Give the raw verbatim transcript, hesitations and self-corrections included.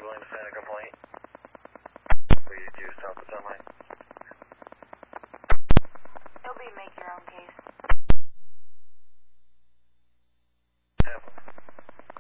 willing to sign a complaint? Will you do stop the sunlight?